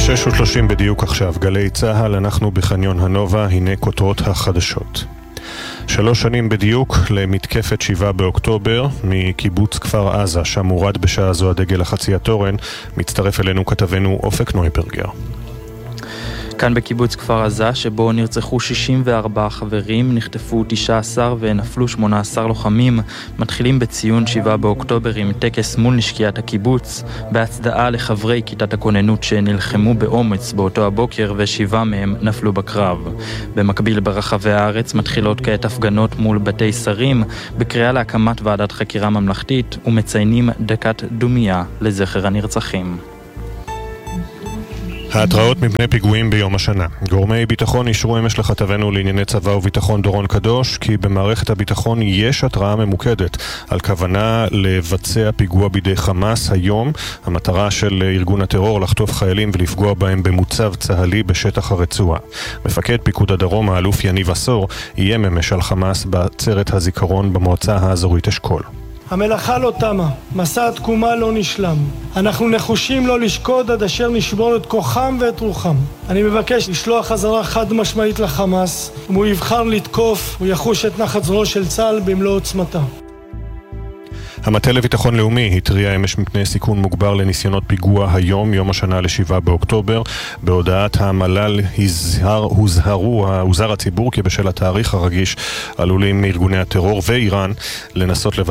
6:30 בדיוק עכשיו, גלי צהל, אנחנו בחניון הנובה, הנה כותרות החדשות. 3 שנים בדיוק למתקפת 7 באוקטובר מקיבוץ כפר עזה, שם מורד בשעה זו הדגל החצי התורן. מצטרף אלינו כתבנו אופק נויברגר. כאן בקיבוץ כפר עזה, שבו נרצחו 64 חברים, נחטפו 19 ונפלו 18 לוחמים, מתחילים בציון 7 באוקטובר עם טקס מול נשקיית הקיבוץ, בהצדעה לחברי כיתת הכוננות שנלחמו באומץ באותו הבוקר ו7 מהם נפלו בקרב. במקביל ברחבי הארץ מתחילות כעת הפגנות מול בתי שרים, בקריאה להקמת ועדת חקירה ממלכתית, ומציינים דקת דומייה לזכר הנרצחים. ההתראות מפני פיגועים ביום השנה. גורמי ביטחון אישרו אמש לכתבנו לענייני צבא וביטחון דורון קדוש כי במערכת הביטחון יש התראה ממוקדת על כוונה לבצע פיגוע בידי חמאס היום. המטרה של ארגון הטרור לחטוף חיילים ולפגוע בהם במוצב צהלי בשטח הרצועה. מפקד פיקוד הדרום האלוף יניב עשור איים אמש על חמאס בעצרת הזיכרון במועצה האזורית אשכול. המלאכה לא תמה, מסע התקומה לא נשלם. אנחנו נחושים לא לשקוד עד אשר נשבור את כוחם ואת רוחם. אני מבקש לשלוח חזרה חד משמעית לחמאס, אם הוא יבחר לתקוף, הוא יחוש את נחת זרועו של צה"ל במלוא עוצמתה. המטה לביטחון לאומי התריע אמש מפני סיכון מוגבר לניסיונות פיגוע היום, יום השנה ל7 באוקטובר. בהודעת המל"ל הוזהר הציבור כי בשל התאריך הרגיש עלולים ארגוני הטרור ואיראן לנסות לבצע